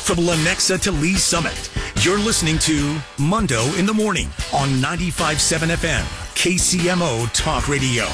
From Lenexa to Lee Summit, you're listening to Mundo in the Morning on 95.7 FM, KCMO Talk Radio.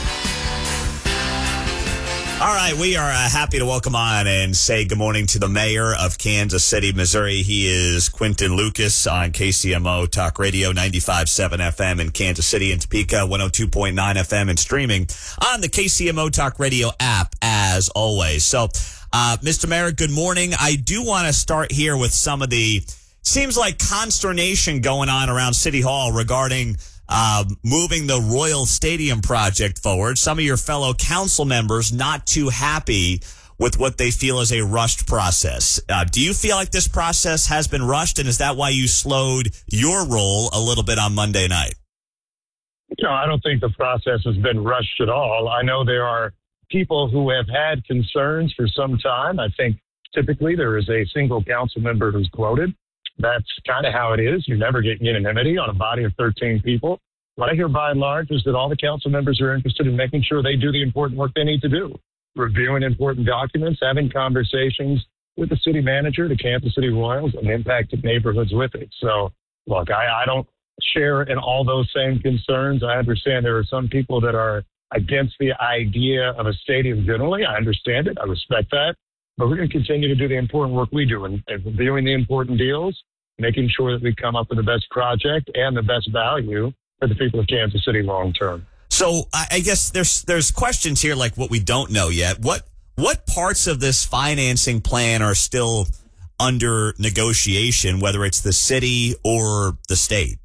All right, we are happy to welcome on and say good morning to the mayor of Kansas City, Missouri. He is Quinton Lucas on KCMO Talk Radio, 95.7 FM in Kansas City and Topeka, 102.9 FM and streaming on the KCMO Talk Radio app, as always. So, Mr. Mayor, good morning. I do want to start here with some of the, seems like consternation going on around City Hall regarding moving the Royal Stadium project forward. Some of your fellow council members not too happy with what they feel is a rushed process. Do you feel like this process has been rushed, and is that why you slowed your roll a little bit on Monday night? No, I don't think the process has been rushed at all. I know there are people who have had concerns for some time. I think typically there is a single council member who's quoted. That's kind of how it is. You never get unanimity on a body of 13 people. What I hear by and large is that all the council members are interested in making sure they do the important work they need to do, reviewing important documents, having conversations with the city manager, the Kansas City Royals, and impacted neighborhoods with it. So, look, I don't share in all those same concerns. I understand there are some people that are against the idea of a stadium generally. I understand it. I respect that. But we're going to continue to do the important work we do and reviewing the important deals, making sure that we come up with the best project and the best value for the people of Kansas City long term. So I guess there's questions here like what we don't know yet. What parts of this financing plan are still under negotiation, whether it's the city or the state?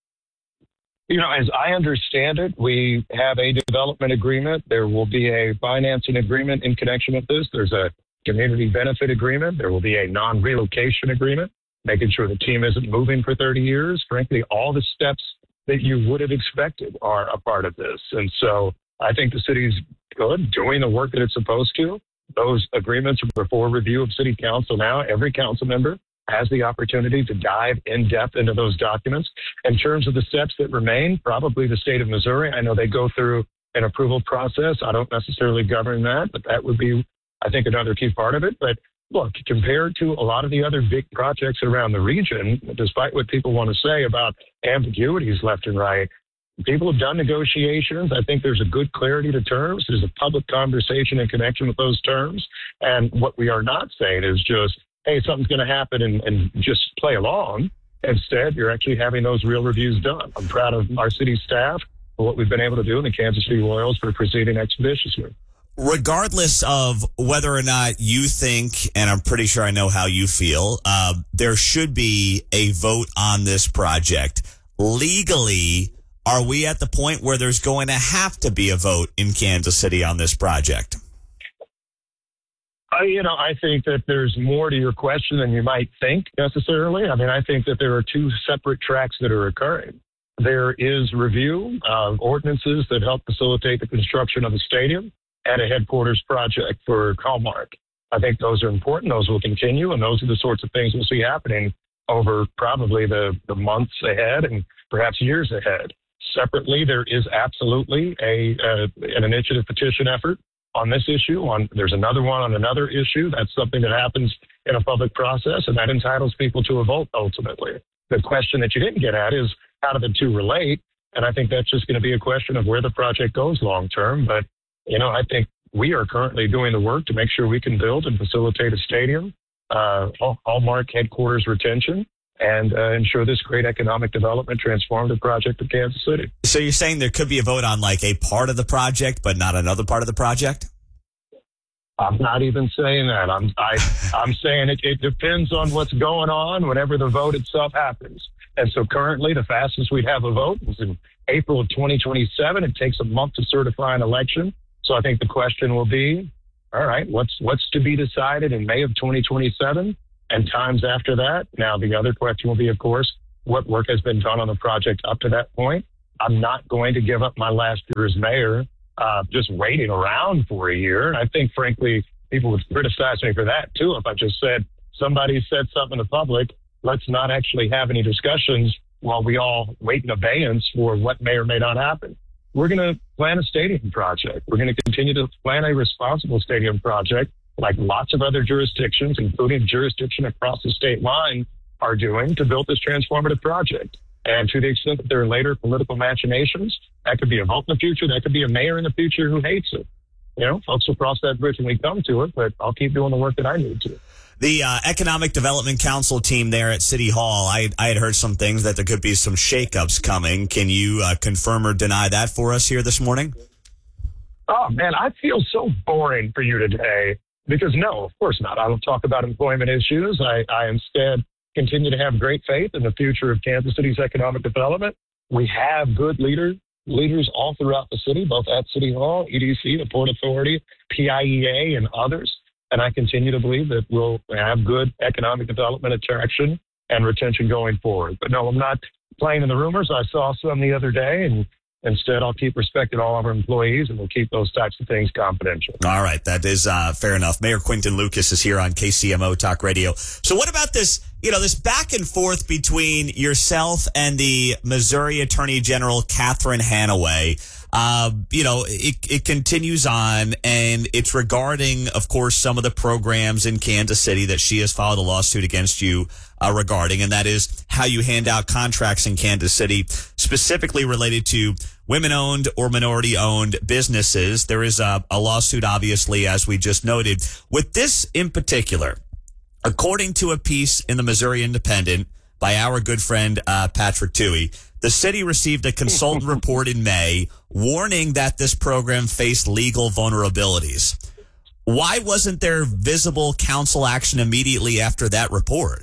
You know, as I understand it, we have a development agreement. There will be a financing agreement in connection with this. There's a community benefit agreement. There will be a non-relocation agreement, making sure the team isn't moving for 30 years. Frankly, all the steps that you would have expected are a part of this. And so I think the city's good, doing the work that it's supposed to. Those agreements are before review of city council now. Every council member has the opportunity to dive in depth into those documents. In terms of the steps that remain, probably the state of Missouri, I know they go through an approval process. I don't necessarily govern that, but that would be, I think, another key part of it. But look, compared to a lot of the other big projects around the region, despite what people want to say about ambiguities left and right, people have done negotiations. I think there's a good clarity to terms. There's a public conversation in connection with those terms. And what we are not saying is just, hey, something's going to happen and just play along. Instead, you're actually having those real reviews done. I'm proud of our city staff for what we've been able to do in the Kansas City Royals for proceeding expeditiously. Regardless of whether or not you think, and I'm pretty sure I know how you feel, there should be a vote on this project. Legally, are we at the point where there's going to have to be a vote in Kansas City on this project? I think that there's more to your question than you might think necessarily. I mean, I think that there are two separate tracks that are occurring. There is review of ordinances that help facilitate the construction of the stadium and a headquarters project for Hallmark. I think those are important. Those will continue, and those are the sorts of things we'll see happening over probably the months ahead and perhaps years ahead. Separately, there is absolutely an initiative petition effort on this issue. There's another one on another issue. That's something that happens in a public process, and that entitles people to a vote ultimately. The question that you didn't get at is how do the two relate? And I think that's just going to be a question of where the project goes long term. But I think we are currently doing the work to make sure we can build and facilitate a stadium, Hallmark headquarters retention, and ensure this great economic development transformative project of Kansas City. So you're saying there could be a vote on like a part of the project, but not another part of the project? I'm not even saying that. I'm saying it depends on what's going on whenever the vote itself happens. And so currently the fastest we'd have a vote is in April of 2027. It takes a month to certify an election. So I think the question will be, all right, what's to be decided in May of 2027 and times after that? Now, the other question will be, of course, what work has been done on the project up to that point. I'm not going to give up my last year as mayor just waiting around for a year. And I think, frankly, people would criticize me for that, too, if I just said somebody said something in public, let's not actually have any discussions while we all wait in abeyance for what may or may not happen. We're going to plan a stadium project. We're going to continue to plan a responsible stadium project like lots of other jurisdictions, including jurisdiction across the state line, are doing to build this transformative project. And to the extent that there are later political machinations, that could be a vote in the future, that could be a mayor in the future who hates it. Folks will cross that bridge when we come to it, but I'll keep doing the work that I need to. The Economic Development Council team there at City Hall, I had heard some things that there could be some shakeups coming. Can you confirm or deny that for us here this morning? Oh, man, I feel so boring for you today because, no, of course not. I don't talk about employment issues. I instead continue to have great faith in the future of Kansas City's economic development. We have good leaders all throughout the city, both at City Hall, EDC, the Port Authority, PIEA, and others. And I continue to believe that we'll have good economic development, attraction, and retention going forward. But no, I'm not playing in the rumors. I saw some the other day, and instead I'll keep respecting all of our employees, and we'll keep those types of things confidential. All right. That is fair enough. Mayor Quinton Lucas is here on KCMO Talk Radio. So what about this, this back and forth between yourself and the Missouri Attorney General, Catherine Hanaway? It continues on, and it's regarding, of course, some of the programs in Kansas City that she has filed a lawsuit against you regarding, and that is how you hand out contracts in Kansas City, specifically related to women-owned or minority-owned businesses. There is a lawsuit, obviously, as we just noted. With this in particular, according to a piece in the Missouri Independent by our good friend Patrick Toohey, the city received a consultant report in May warning that this program faced legal vulnerabilities. Why wasn't there visible council action immediately after that report?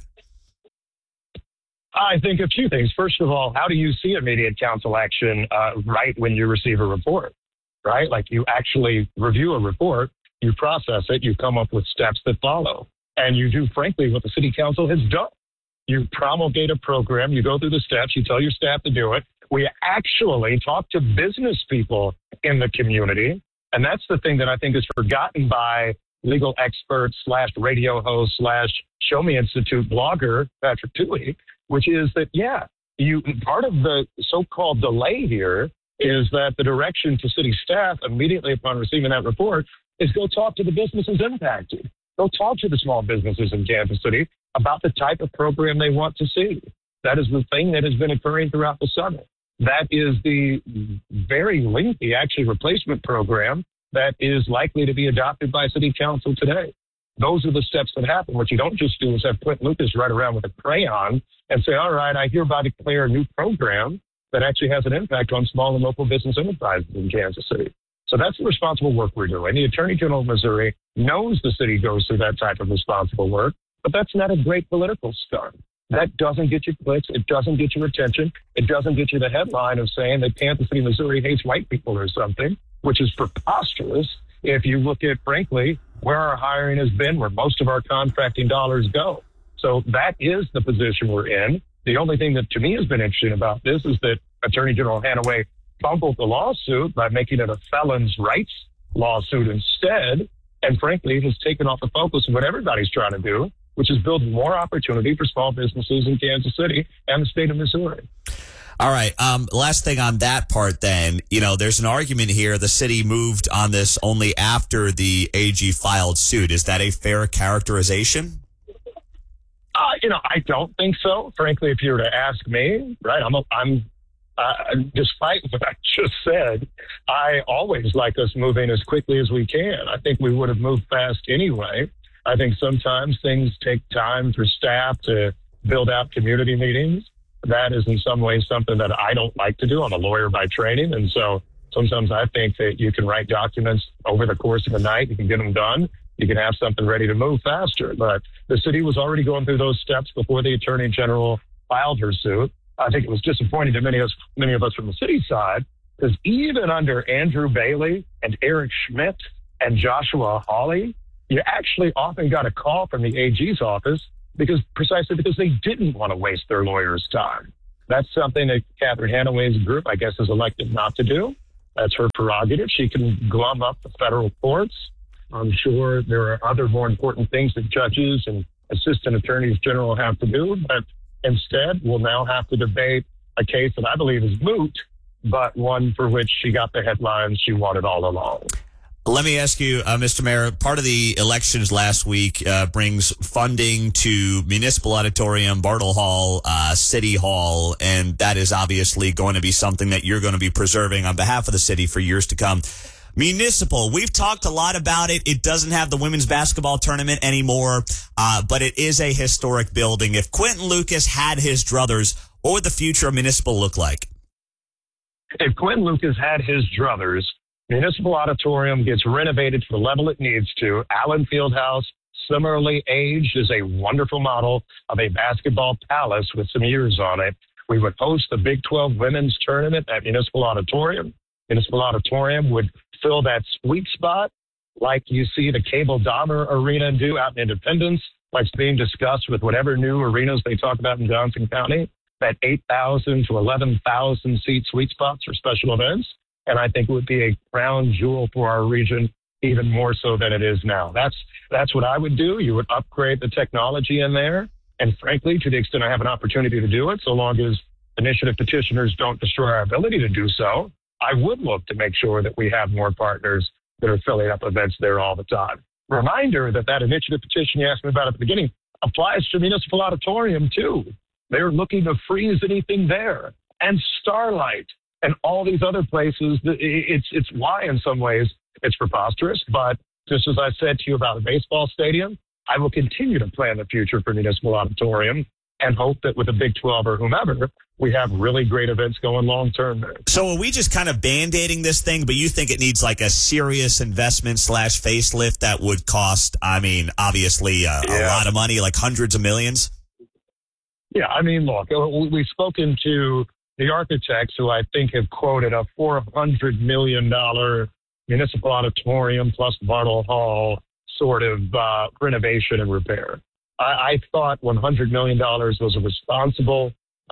I think a few things. First of all, how do you see immediate council action right when you receive a report, right? Like you actually review a report, you process it, you come up with steps that follow. And you do, frankly, what the city council has done. You promulgate a program, you go through the steps, you tell your staff to do it. We actually talk to business people in the community. And that's the thing that I think is forgotten by legal experts / radio host / Show Me Institute blogger, Patrick Toohey, which is that, part of the so-called delay here is that the direction to city staff immediately upon receiving that report is go talk to the businesses impacted. Go talk to the small businesses in Kansas City about the type of program they want to see. That is the thing that has been occurring throughout the summer. That is the very lengthy, replacement program that is likely to be adopted by City Council today. Those are the steps that happen. What you don't just do is have Quinton Lucas ride around with a crayon and say, all right, I hereby declare a new program that actually has an impact on small and local business enterprises in Kansas City. So that's the responsible work we're doing. The Attorney General of Missouri knows the city goes through that type of responsible work, but that's not a great political stunt. That doesn't get you clicks. It doesn't get you attention. It doesn't get you the headline of saying that Kansas City, Missouri hates white people or something, which is preposterous if you look at, frankly, where our hiring has been, where most of our contracting dollars go. So that is the position we're in. The only thing that to me has been interesting about this is that Attorney General Hanaway fumbled the lawsuit by making it a felons' rights lawsuit instead, and frankly has taken off the focus of what everybody's trying to do, which is build more opportunity for small businesses in Kansas City and the state of Missouri. All right. Last thing on that part then, there's an argument here. The city moved on this only after the AG filed suit. Is that a fair characterization? I don't think so. Frankly, if you were to ask me, right, despite what I just said, I always like us moving as quickly as we can. I think we would have moved fast anyway. I think sometimes things take time for staff to build out community meetings. That is in some ways something that I don't like to do. I'm a lawyer by training. And so sometimes I think that you can write documents over the course of a night. You can get them done. You can have something ready to move faster. But the city was already going through those steps before the Attorney General filed her suit. I think it was disappointing to many of us from the city side, because even under Andrew Bailey and Eric Schmidt and Joshua Hawley, you actually often got a call from the AG's office precisely because they didn't want to waste their lawyers' time. That's something that Catherine Hanaway's group, I guess, is elected not to do. That's her prerogative. She can glum up the federal courts. I'm sure there are other more important things that judges and assistant attorneys general have to do, but instead we'll now have to debate a case that I believe is moot, but one for which she got the headlines she wanted all along. Let me ask you, Mr. Mayor, part of the elections last week brings funding to Municipal Auditorium, Bartle Hall, City Hall, and that is obviously going to be something that you're going to be preserving on behalf of the city for years to come. Municipal, we've talked a lot about it. It doesn't have the women's basketball tournament anymore, but it is a historic building. If Quinton Lucas had his druthers, what would the future of Municipal look like? If Quinton Lucas had his druthers, Municipal Auditorium gets renovated to the level it needs to. Allen Fieldhouse, similarly aged, is a wonderful model of a basketball palace with some years on it. We would host the Big 12 women's tournament at Municipal Auditorium. Municipal Auditorium would fill that sweet spot like you see the Cable Dahmer Arena do out in Independence, like it's being discussed with whatever new arenas they talk about in Johnson County, that 8,000 to 11,000 seat sweet spots for special events. And I think it would be a crown jewel for our region, even more so than it is now. That's what I would do. You would upgrade the technology in there. And frankly, to the extent I have an opportunity to do it, so long as initiative petitioners don't destroy our ability to do so, I would look to make sure that we have more partners that are filling up events there all the time. Reminder that initiative petition you asked me about at the beginning applies to Municipal Auditorium too. They're looking to freeze anything there. And Starlight and all these other places, it's why in some ways it's preposterous. But just as I said to you about the baseball stadium, I will continue to plan the future for Municipal Auditorium and hope that with the Big 12 or whomever, we have really great events going long term there. So are we just kind of band-aiding this thing, but you think it needs like a serious investment / facelift that would cost, I mean, obviously a lot of money, like hundreds of millions? Yeah, I mean, look, we've spoken to the architects who I think have quoted a $400 million Municipal Auditorium plus Bartle Hall sort of renovation and repair. I thought $100 million was a responsible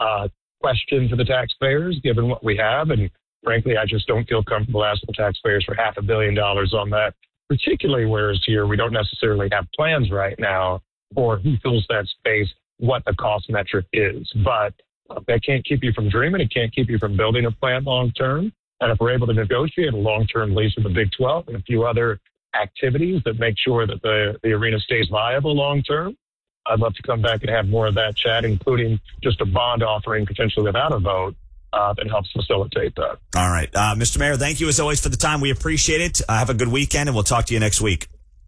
question to the taxpayers, given what we have. And frankly, I just don't feel comfortable asking the taxpayers for $500 million on that, particularly whereas here we don't necessarily have plans right now for who fills that space, what the cost metric is. But that can't keep you from dreaming. It can't keep you from building a plan long term. And if we're able to negotiate a long-term lease with the Big 12 and a few other activities that make sure that the arena stays viable long term, I'd love to come back and have more of that chat, including just a bond offering potentially without a vote that helps facilitate that. All right. Mr. Mayor, thank you as always for the time. We appreciate it. Have a good weekend, and we'll talk to you next week.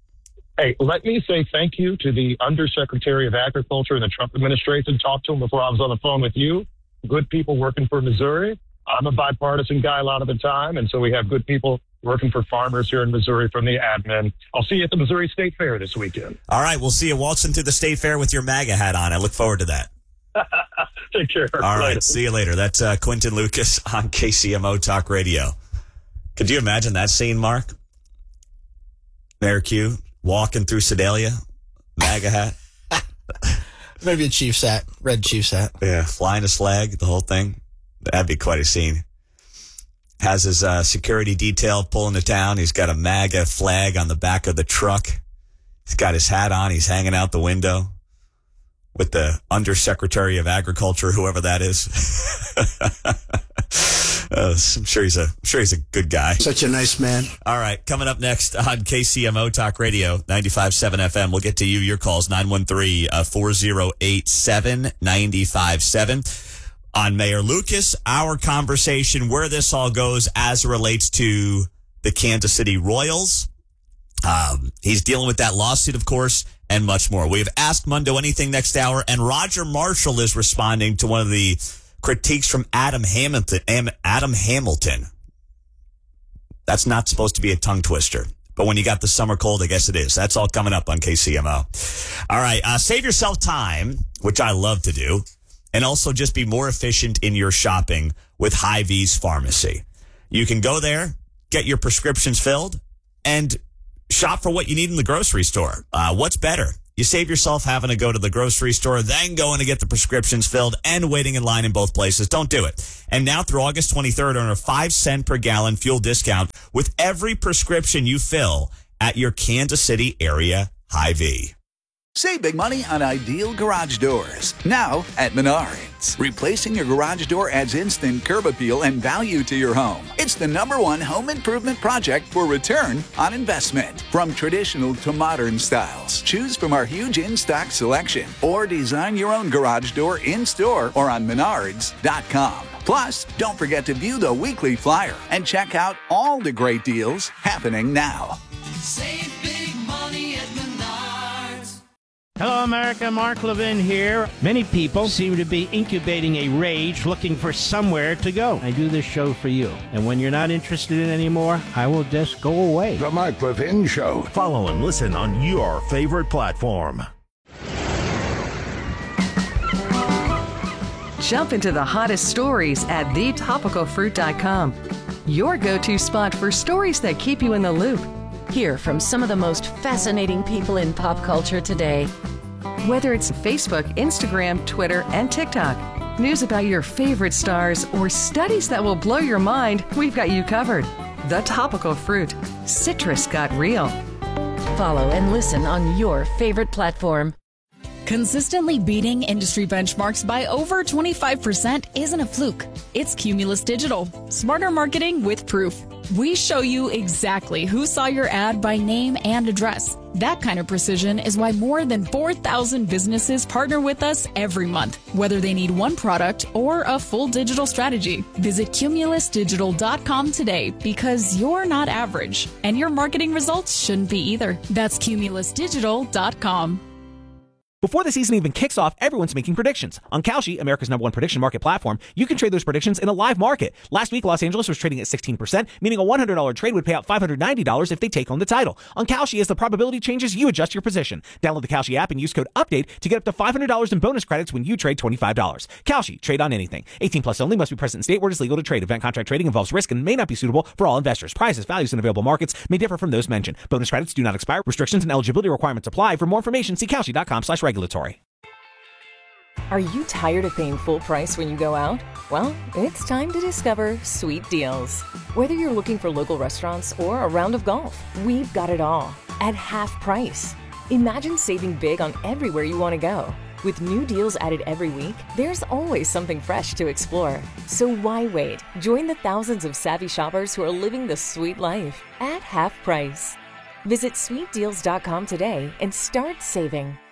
Hey, let me say thank you to the Undersecretary of Agriculture in the Trump administration. Talked to him before I was on the phone with you. Good people working for Missouri. I'm a bipartisan guy a lot of the time, and so we have good people working for farmers here in Missouri from the admin. I'll see you at the Missouri State Fair this weekend. All right, we'll see you waltzing through the State Fair with your MAGA hat on. I look forward to that. Take care. All right, see you later. That's Quinton Lucas on KCMO Talk Radio. Could you imagine that scene, Mark? Mayor Q walking through Sedalia, MAGA hat. Maybe a Chiefs hat, red Chiefs hat. Yeah, flying a flag, the whole thing. That'd be quite a scene. Has his security detail pulling to town. He's got a MAGA flag on the back of the truck. He's got his hat on. He's hanging out the window with the Undersecretary of Agriculture, whoever that is. I'm sure he's a good guy. Such a nice man. All right, coming up next on KCMO Talk Radio 95.7 FM. We'll get to you. Your calls 913-408-7957. On Mayor Lucas, our conversation, where this all goes as it relates to the Kansas City Royals. He's dealing with that lawsuit, of course, and much more. We have Ask Mundo Anything next hour, and Roger Marshall is responding to one of the critiques from Adam Hamilton. That's not supposed to be a tongue twister. But when you got the summer cold, I guess it is. That's all coming up on KCMO. All right, save yourself time, which I love to do. And also just be more efficient in your shopping with Hy-Vee's Pharmacy. You can go there, get your prescriptions filled, and shop for what you need in the grocery store. What's better? You save yourself having to go to the grocery store, then going to get the prescriptions filled and waiting in line in both places. Don't do it. And now through August 23rd, earn a 5-cent per gallon fuel discount with every prescription you fill at your Kansas City area Hy-Vee. Save big money on ideal garage doors. Now at Menards. Replacing your garage door adds instant curb appeal and value to your home. It's the #1 home improvement project for return on investment. From traditional to modern styles, choose from our huge in-stock selection or design your own garage door in-store or on Menards.com. Plus, don't forget to view the weekly flyer and check out all the great deals happening now. Save big money at Menards. Hello, America. Mark Levin here. Many people seem to be incubating a rage looking for somewhere to go. I do this show for you. And when you're not interested in it anymore, I will just go away. The Mark Levin Show. Follow and listen on your favorite platform. Jump into the hottest stories at thetopicalfruit.com. Your go-to spot for stories that keep you in the loop. Hear from some of the most fascinating people in pop culture today. Whether it's Facebook, Instagram, Twitter, and TikTok, news about your favorite stars, or studies that will blow your mind, we've got you covered. The Topical Fruit. Citrus got real. Follow and listen on your favorite platform. Consistently beating industry benchmarks by over 25% isn't a fluke. It's Cumulus Digital. Smarter marketing with proof. We show you exactly who saw your ad by name and address. That kind of precision is why more than 4,000 businesses partner with us every month, whether they need one product or a full digital strategy. Visit cumulusdigital.com today because you're not average, and your marketing results shouldn't be either. That's cumulusdigital.com. Before the season even kicks off, everyone's making predictions. On Kalshi, America's #1 prediction market platform, you can trade those predictions in a live market. Last week, Los Angeles was trading at 16%, meaning a $100 trade would pay out $590 if they take home the title. On Kalshi, as the probability changes, you adjust your position. Download the Kalshi app and use code UPDATE to get up to $500 in bonus credits when you trade $25. Kalshi, trade on anything. 18 plus only, must be present in state where it is legal to trade. Event contract trading involves risk and may not be suitable for all investors. Prices, values, and available markets may differ from those mentioned. Bonus credits do not expire. Restrictions and eligibility requirements apply. For more information, see Kalshi.com/regulatory. Are you tired of paying full price when you go out? Well, it's time to discover Sweet Deals. Whether you're looking for local restaurants or a round of golf, we've got it all at half price. Imagine saving big on everywhere you want to go. With new deals added every week, there's always something fresh to explore. So why wait? Join the thousands of savvy shoppers who are living the sweet life at half price. Visit sweetdeals.com today and start saving.